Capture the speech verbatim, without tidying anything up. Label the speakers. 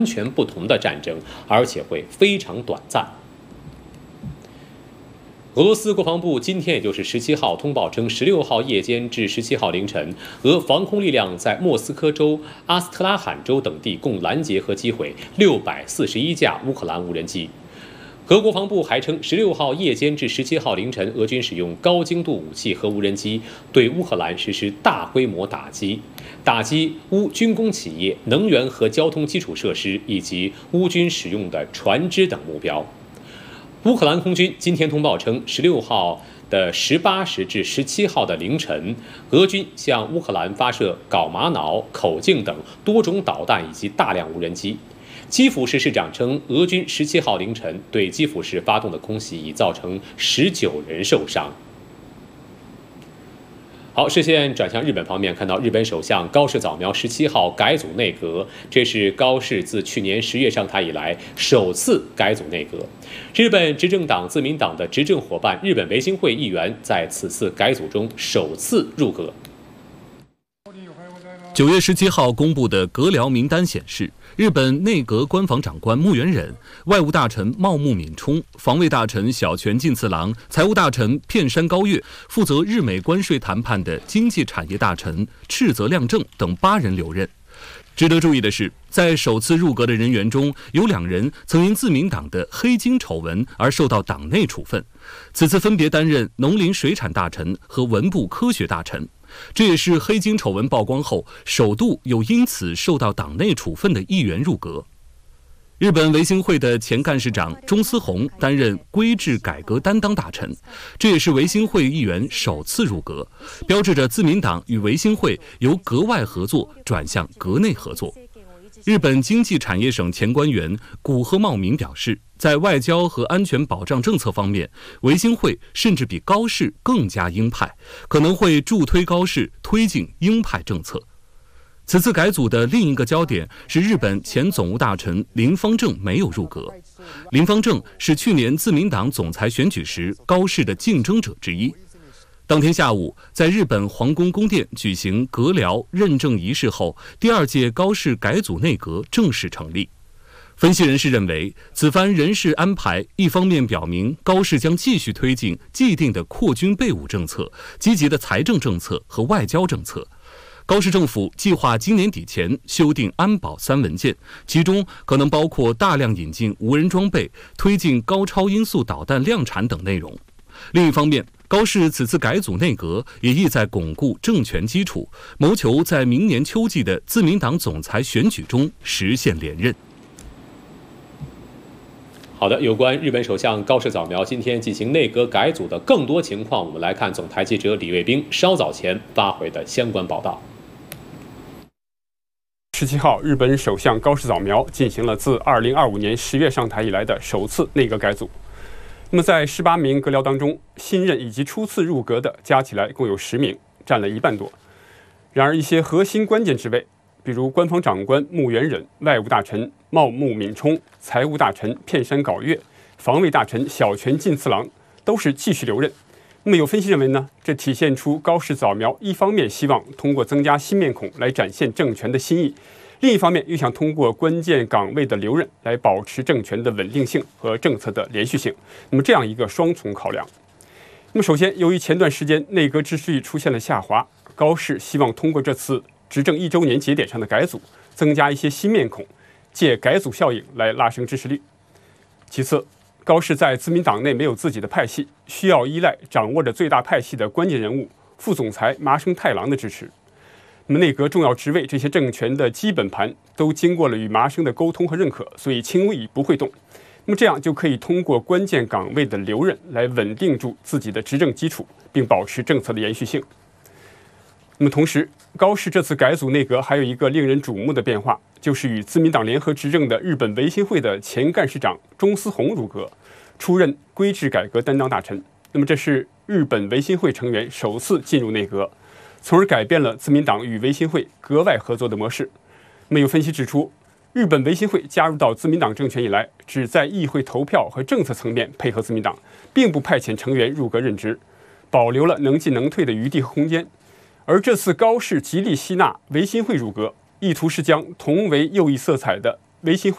Speaker 1: 全不同的战争，而且会非常短暂。俄罗斯国防部今天，也就是十七号通报称，十六号夜间至十七号凌晨，俄防空力量在莫斯科州、阿斯特拉罕州等地共拦截和击毁六百四十一架乌克兰无人机。俄国防部还称，十六号夜间至十七号凌晨，俄军使用高精度武器和无人机对乌克兰实施大规模打击，打击乌军工企业、能源和交通基础设施以及乌军使用的船只等目标。乌克兰空军今天通报称，十六号的十八时至十七号的凌晨，俄军向乌克兰发射镐玛瑙、口径等多种导弹以及大量无人机。基辅市市长称，俄军十七号凌晨对基辅市发动的空袭已造成十九人受伤。好，视线转向日本方面，看到日本首相高市早苗十七号改组内阁，这是高市自去年十月上台以来首次改组内阁。日本执政党自民党的执政伙伴日本维新会议员在此次改组中首次入阁。
Speaker 2: 九月十七号公布的阁僚名单显示，日本内阁官房长官木原忍、外务大臣茂木敏充、防卫大臣小泉进次郎、财务大臣片山高月、负责日美关税谈判的经济产业大臣赤泽亮正等八人留任。值得注意的是，在首次入阁的人员中，有两人曾因自民党的黑金丑闻而受到党内处分，此次分别担任农林水产大臣和文部科学大臣。这也是黑金丑闻曝光后首度有因此受到党内处分的议员入阁。日本维新会的前干事长中司宏担任规制改革担当大臣，这也是维新会议员首次入阁，标志着自民党与维新会由阁外合作转向阁内合作。日本经济产业省前官员古贺茂明表示，在外交和安全保障政策方面，维新会甚至比高市更加鹰派，可能会助推高市推进鹰派政策。此次改组的另一个焦点是日本前总务大臣林方正没有入阁。林方正是去年自民党总裁选举时高市的竞争者之一。当天下午，在日本皇宫宫殿举行阁僚认证仪式后，第二届高市改组内阁正式成立。分析人士认为，此番人事安排一方面表明高市将继续推进既定的扩军备武政策、积极的财政政策和外交政策。高市政府计划今年底前修订安保三文件，其中可能包括大量引进无人装备、推进高超音速导弹量产等内容。另一方面，高市此次改组内阁也意在巩固政权基础，谋求在明年秋季的自民党总裁选举中实现连任。
Speaker 1: 好的，有关日本首相高市早苗今天进行内阁改组的更多情况，我们来看总台记者李卫兵稍早前发回的相关报道。
Speaker 3: 十七号，日本首相高市早苗进行了自二零二五年十月上台以来的首次内阁改组。那么，在十八名阁僚当中，新任以及初次入阁的加起来共有十名，占了一半多。然而，一些核心关键职位，比如官方长官木原忍、外务大臣茂木敏充、财务大臣片山杲月、防卫大臣小泉进次郎，都是继续留任。那么，有分析认为呢，这体现出高市早苗一方面希望通过增加新面孔来展现政权的新意，另一方面又想通过关键岗位的留任来保持政权的稳定性和政策的连续性。那么这样一个双重考量。那么首先，由于前段时间内阁秩序出现了下滑，高市希望通过这次执政一周年节点上的改组，增加一些新面孔，借改组效应来拉升支持率。其次，高市在自民党内没有自己的派系，需要依赖掌握着最大派系的关键人物副总裁麻生太郎的支持。那么内阁重要职位这些政权的基本盘都经过了与麻生的沟通和认可，所以轻易不会动。那么这样就可以通过关键岗位的留任来稳定住自己的执政基础，并保持政策的延续性。那么同时，高市这次改组内阁还有一个令人瞩目的变化，就是与自民党联合执政的日本维新会的前干事长中司宏入阁，出任规制改革担当大臣。那么这是日本维新会成员首次进入内阁，从而改变了自民党与维新会阁外合作的模式。那么有分析指出，日本维新会加入到自民党政权以来，只在议会投票和政策层面配合自民党，并不派遣成员入阁任职，保留了能进能退的余地和空间。而这次高市极力吸纳维新会入阁，意图是将同为右翼色彩的维新会